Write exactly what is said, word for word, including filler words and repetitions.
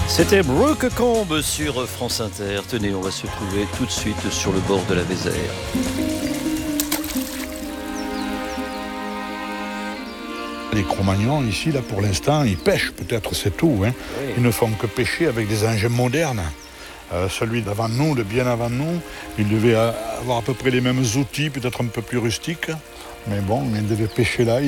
C'était Brooke Combe sur France Inter. Tenez, on va se trouver tout de suite sur le bord de la Vézère. Les Cro-Magnons, ici, là, pour l'instant, ils pêchent, peut-être, c'est tout. Hein. Oui. Ils ne font que pêcher avec des engins modernes. Euh, celui d'avant nous, de bien avant nous, il devait avoir à peu près les mêmes outils, peut-être un peu plus rustiques. Mais bon, il devait pêcher là.